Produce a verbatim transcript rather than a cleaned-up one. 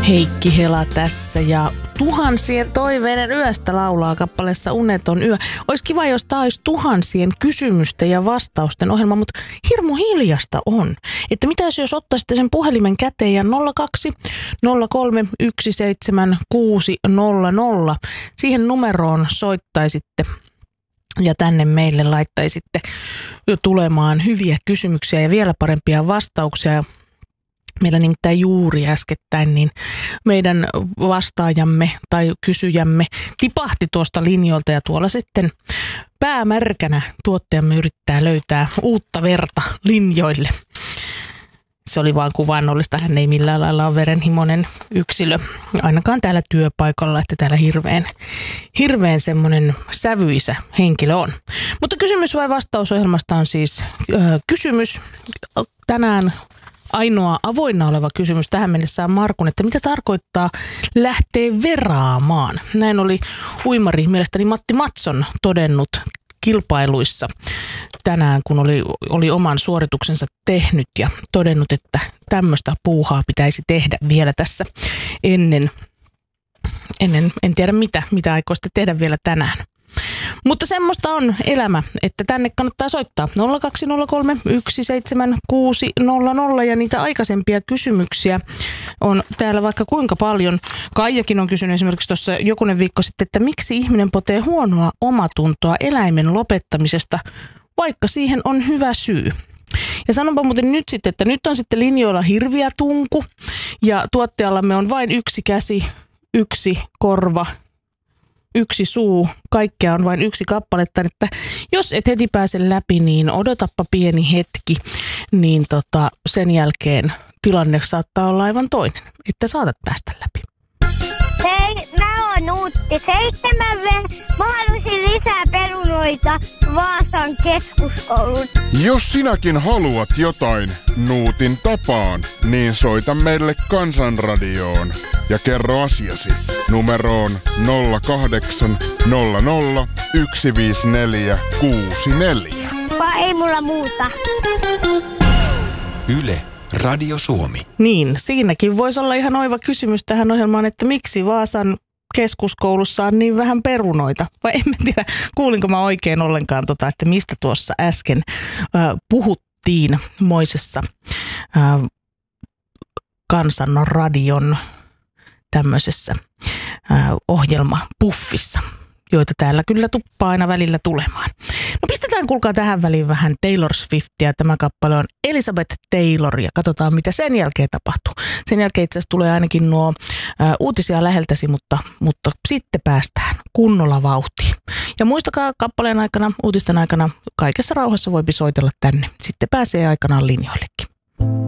Heikki Hela tässä ja tuhansien toiveiden yöstä laulaa kappaleessa Uneton yö. Olisi kiva, jos tämä olisi tuhansien kysymysten ja vastausten ohjelma, mutta hirmu hiljasta on. Että mitä jos ottaisitte sen puhelimen käteen ja nolla kaksi nolla kolme yksi seitsemän kuusi nolla nolla siihen numeroon soittaisitte ja tänne meille laittaisitte jo tulemaan hyviä kysymyksiä ja vielä parempia vastauksia. Meillä nimittäin juuri äskettäin niin meidän vastaajamme tai kysyjämme tipahti tuosta linjoilta ja tuolla sitten päämärkänä tuottajamme yrittää löytää uutta verta linjoille. Se oli vaan kuvainnollista, hän ei millään lailla ole verenhimoinen yksilö, ainakaan täällä työpaikalla, että täällä hirveän, hirveän semmoinen sävyisä henkilö on. Mutta kysymys vai vastausohjelmasta on siis äh, kysymys tänään. Ainoa avoinna oleva kysymys tähän mennessä on Markun, että mitä tarkoittaa lähteä veraamaan? Näin oli uimari, mielestäni Matti Matson todennut kilpailuissa tänään, kun oli, oli oman suorituksensa tehnyt ja todennut, että tämmöistä puuhaa pitäisi tehdä vielä tässä ennen, ennen en tiedä mitä, mitä aikoo sitten tehdä vielä tänään. Mutta semmoista on elämä, että tänne kannattaa soittaa nolla kaksi nolla kolme yksi seitsemän kuusi nolla nolla ja niitä aikaisempia kysymyksiä on täällä vaikka kuinka paljon. Kaijakin on kysynyt esimerkiksi tuossa jokunen viikko sitten, että miksi ihminen potee huonoa omatuntoa eläimen lopettamisesta, vaikka siihen on hyvä syy. Ja sanonpa muuten nyt sitten, että nyt on sitten linjoilla hirviä tunku ja tuottajallamme on vain yksi käsi, yksi korva, yksi suu, kaikkea on vain yksi kappaletta, että jos et heti pääse läpi, niin odotappa pieni hetki, niin tota, sen jälkeen tilanne saattaa olla aivan toinen, että saatat päästä läpi. Hei, mä oon Nuutti seitsemän V. Mä haluaisin lisää perunoita Vaasan keskuskoulun. Jos sinäkin haluat jotain Nuutin tapaan, niin soita meille Kansanradioon ja kerro asiasi numeroon nolla kahdeksan nolla nolla yksi viisi neljä kuusi neljä. Vai ei mulla muuta. Yle, Radio Suomi. Niin, siinäkin voisi olla ihan oiva kysymys tähän ohjelmaan, että miksi Vaasan keskuskoulussa on niin vähän perunoita? Vai en tiedä, kuulinko mä oikein ollenkaan tota, että mistä tuossa äsken äh, puhuttiin moisessa äh, Kansanradion tämmöisessä äh, ohjelmapuffissa, joita täällä kyllä tuppaa aina välillä tulemaan. No pistetään kuulkaa tähän väliin vähän Taylor Swiftia. Tämä kappale on Elizabeth Taylor ja katsotaan mitä sen jälkeen tapahtuu. Sen jälkeen itse asiassa tulee ainakin nuo ä, uutisia läheltäsi, mutta, mutta sitten päästään kunnolla vauhtiin. Ja muistakaa kappaleen aikana, uutisten aikana, kaikessa rauhassa voipi soitella tänne. Sitten pääsee aikanaan linjoillekin.